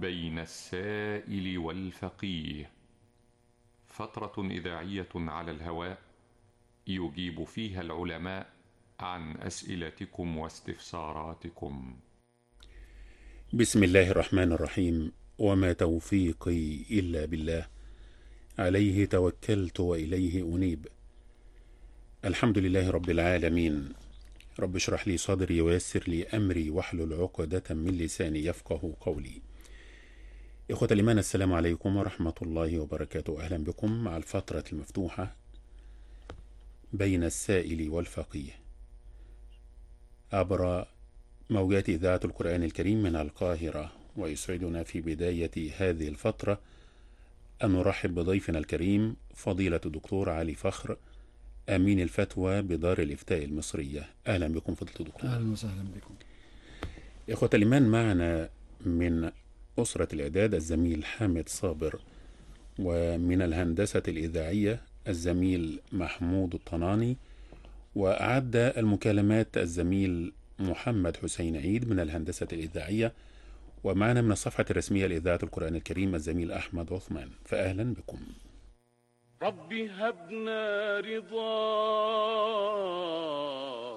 بين السائل والفقيه، فترة إذاعية على الهواء يجيب فيها العلماء عن أسئلتكم واستفساراتكم. بسم الله الرحمن الرحيم، وما توفيقي إلا بالله، عليه توكلت وإليه أنيب. الحمد لله رب العالمين. رب اشرح لي صدري ويسر لي أمري واحلل عقدة من لساني يفقه قولي. إخوة الإيمان، السلام عليكم ورحمة الله وبركاته. أهلا بكم مع الفترة المفتوحة بين السائل والفقيه عبر موجات إذاعة القرآن الكريم من القاهرة. ويسعدنا في بداية هذه الفترة أن نرحب بضيفنا الكريم فضيلة الدكتور علي فخر، أمين الفتوى بدار الإفتاء المصرية. أهلا بكم فضيلة الدكتور. أهلا وسهلا بكم. إخوة الإيمان، معنا من أسرة الإعداد الزميل حامد صابر، ومن الهندسة الإذاعية الزميل محمود الطناني، وأعد المكالمات الزميل محمد حسين عيد من الهندسة الإذاعية، ومعنا من الصفحة الرسمية لإذاعة القرآن الكريم الزميل أحمد عثمان. فأهلا بكم. رب هبنا رضاك